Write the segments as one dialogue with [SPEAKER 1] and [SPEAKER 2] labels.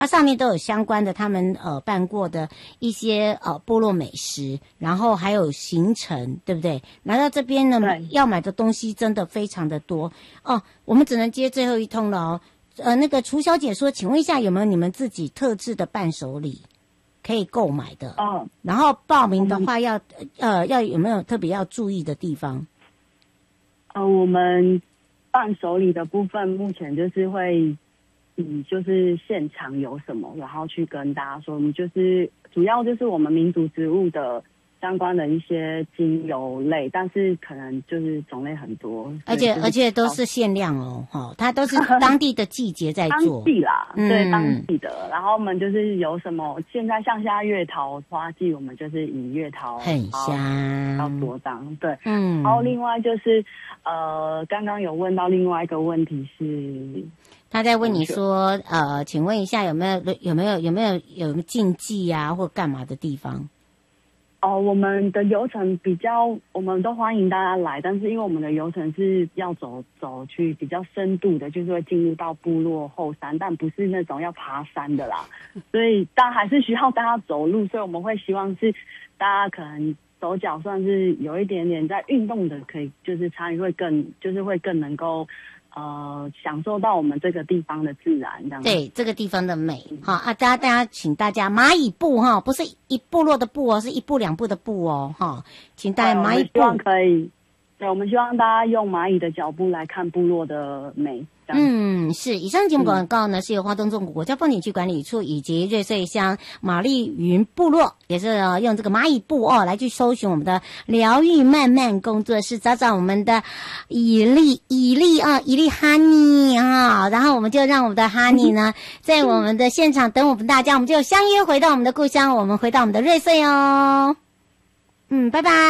[SPEAKER 1] 它上面都有相关的他们办过的一些部落美食，然后还有行程，对不对？来到这边呢，要买的东西真的非常的多哦。我们只能接最后一通了哦。那个楚小姐说，请问一下有没有你们自己特制的伴手礼可以购买的？哦，然后报名的话要有没有特别要注意的地方？
[SPEAKER 2] 我们伴手礼的部分目前就是会就是现场有什么，然后去跟大家说，我们就是主要就是我们民族植物的相关的一些精油类，但是可能就是种类很多，
[SPEAKER 1] 而且都是限量哦，它都是当地的季节在做，
[SPEAKER 2] 当地啦，对，当地的。然后我们就是有什么，现在月桃花季，我们就是以月桃
[SPEAKER 1] 很香
[SPEAKER 2] 要多张，对，然后另外就是刚刚有问到另外一个问题是。
[SPEAKER 1] 他在问你说，请问一下有没有禁忌啊，或干嘛的地方？
[SPEAKER 2] 我们的游程我们都欢迎大家来，但是因为我们的游程是要走去比较深度的，就是会进入到部落后山，但不是那种要爬山的啦，所以但还是需要大家走路，所以我们会希望是大家可能手脚算是有一点点在运动的，可以就是参与会更能够。享受到我们这个地方的自然，这样子。
[SPEAKER 1] 对这个地方的美，大家请大家蚂蚁步哈，不是一部落的部哦，是一步两步的步哦，请大家蚂蚁步。
[SPEAKER 2] 希望可以，对，我们希望大家用蚂蚁的脚步来看部落的美。
[SPEAKER 1] 是。以上节目广告呢，是由花东纵谷国家风景区管理处以及瑞穗乡玛丽云部落，也是用这个蚂蚁步来去搜寻我们的疗愈慢慢工作室，找我们的以利哈尼啊，然后我们就让我们的哈尼呢，在我们的现场等我们大家，我们就相约回到我们的故乡，我们回到我们的瑞穗哦。拜拜。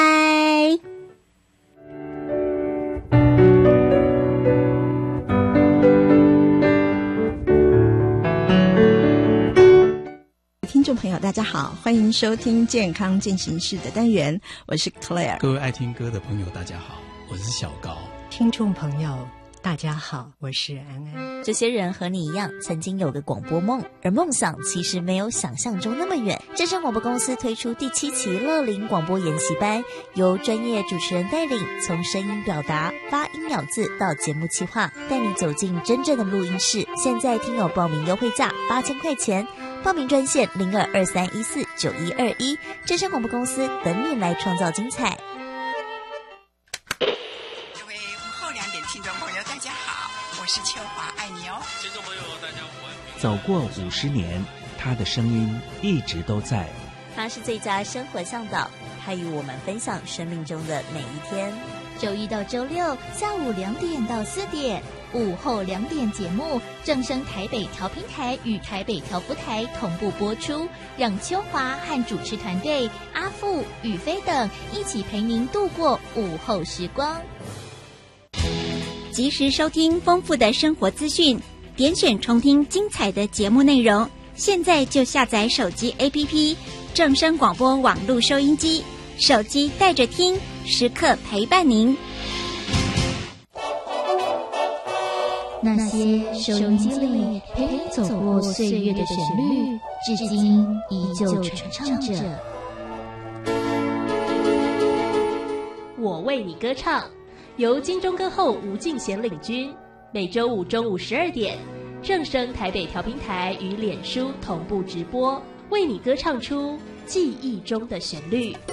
[SPEAKER 3] 听众朋友大家好，欢迎收听健康进行式的单元，我是 Claire。
[SPEAKER 4] 各位爱听歌的朋友大家好，我是小高。
[SPEAKER 5] 听众朋友大家好，我是安安。
[SPEAKER 6] 这些人和你一样曾经有个广播梦，而梦想其实没有想象中那么远。正声广播公司推出第7期乐龄广播研习班，由专业主持人带领，从声音表达、发音咬字到节目企划，带你走进真正的录音室。现在听友报名优惠价8000块钱，报名专线0223149121，正声广播公司等你来创造精彩。
[SPEAKER 3] 各位午后2点听众朋友大家好，我是秋华，爱你哦。
[SPEAKER 4] 听众朋友大家好。
[SPEAKER 7] 走过50年，他的声音一直都在。
[SPEAKER 6] 他是最佳生活向导，他与我们分享生命中的每一天。
[SPEAKER 8] 周一到周六下午2点到4点，午后2点节目正声台北调频台与台北调布台同步播出，让秋华和主持团队阿富、宇飞等一起陪您度过午后时光。
[SPEAKER 9] 及时收听丰富的生活资讯，点选重听精彩的节目内容。现在就下载手机 APP 正声广播网络收音机，手机带着听，时刻陪伴您。
[SPEAKER 8] 那些收音机里陪你走过岁月的旋律，至今依旧传唱着。
[SPEAKER 10] 我为你歌唱，由金钟歌后吴敬贤领军，每周五中午12点，正声台北调频台与脸书同步直播，为你歌唱出记忆中的旋律。